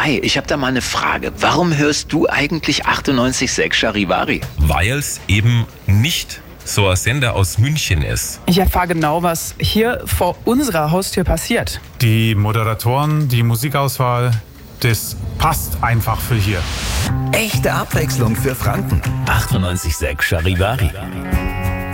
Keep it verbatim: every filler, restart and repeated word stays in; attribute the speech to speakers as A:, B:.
A: Hi, ich habe da mal eine Frage. Warum hörst du eigentlich achtundneunzig Komma sechs Charivari?
B: Weil es eben nicht so ein Sender aus München ist.
C: Ich erfahre genau, was hier vor unserer Haustür passiert.
D: Die Moderatoren, die Musikauswahl, das passt einfach für hier.
E: Echte Abwechslung für Franken.
A: achtundneunzig Komma sechs Charivari.